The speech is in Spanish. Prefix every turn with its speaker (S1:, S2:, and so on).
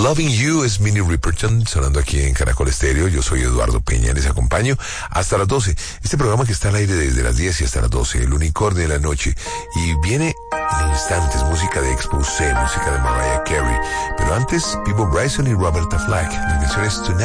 S1: Loving You es Minnie Riperton, sonando aquí en Caracol Estéreo. Yo soy Eduardo Peña, les acompaño hasta las 12. Este programa que está al aire desde las 10 y hasta las 12, el unicornio de la noche. Y viene en instantes música de Exposé, música de Mariah Carey. Pero antes, Peabo Bryson y Roberta Flack. La canción es Tonight.